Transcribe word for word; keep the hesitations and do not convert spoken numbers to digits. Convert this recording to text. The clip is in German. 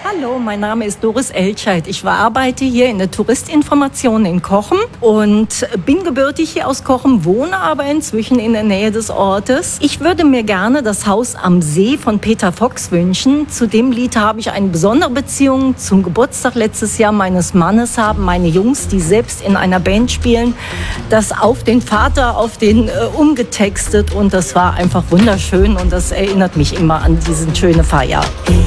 Hallo, mein Name ist Doris Elscheid. Ich arbeite hier in der Touristinformation in Cochem und bin gebürtig hier aus Cochem, wohne aber inzwischen in der Nähe des Ortes. Ich würde mir gerne das Haus am See von Peter Fox wünschen. Zu dem Lied habe ich eine besondere Beziehung. Zum Geburtstag letztes Jahr meines Mannes haben meine Jungs, die selbst in einer Band spielen, das auf den Vater, auf den äh, umgetextet und das war einfach wunderschön und das erinnert mich immer an diesen schönen Feier.